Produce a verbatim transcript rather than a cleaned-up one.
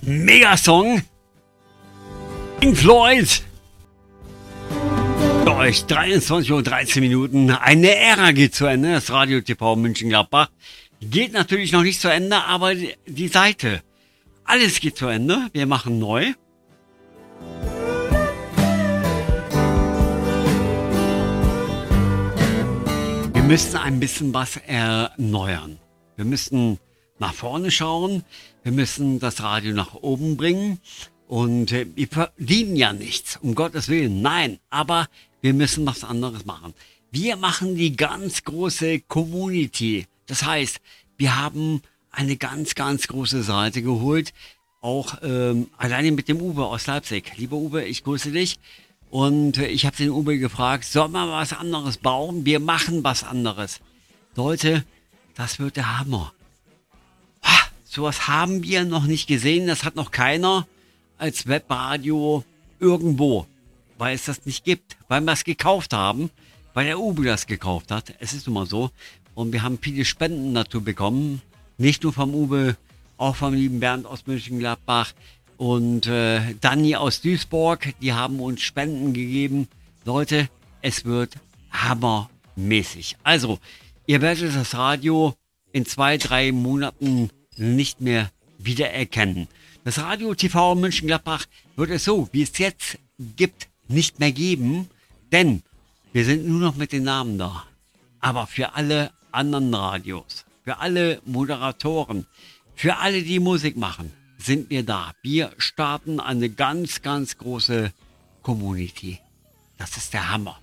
Megasong. Pink Floyd. Für euch dreiundzwanzig Uhr dreizehn Minuten. Eine Ära geht zu Ende. Das Radio T V München-Gladbach geht natürlich noch nicht zu Ende, aber die Seite. Alles geht zu Ende. Wir machen neu. Wir müssen ein bisschen was erneuern. Wir müssen nach vorne schauen. Wir müssen das Radio nach oben bringen. Und äh, wir verdienen ja nichts, um Gottes Willen. Nein, aber wir müssen was anderes machen. Wir machen die ganz große Community. Das heißt, wir haben eine ganz, ganz große Seite geholt. Auch ähm, alleine mit dem Uwe aus Leipzig. Lieber Uwe, ich grüße dich. Und äh, ich habe den Uwe gefragt, sollen wir was anderes bauen? Wir machen was anderes. Leute, das wird der Hammer. Ha, sowas haben wir noch nicht gesehen. Das hat noch keiner als Webradio irgendwo. Weil es das nicht gibt. Weil wir es gekauft haben. Weil der Uwe das gekauft hat. Es ist nun mal so. Und wir haben viele Spenden dazu bekommen. Nicht nur vom Uwe, auch vom lieben Bernd aus Mönchengladbach und äh, Dani aus Duisburg. Die haben uns Spenden gegeben. Leute, es wird hammermäßig. Also, ihr werdet das Radio in zwei, drei Monaten nicht mehr wiedererkennen. Das Radio T V Mönchengladbach wird es so, wie es jetzt gibt, nicht mehr geben. Denn wir sind nur noch mit den Namen da. Aber für alle anderen Radios, für alle Moderatoren, für alle, die Musik machen, sind wir da. Wir starten eine ganz, ganz große Community. Das ist der Hammer.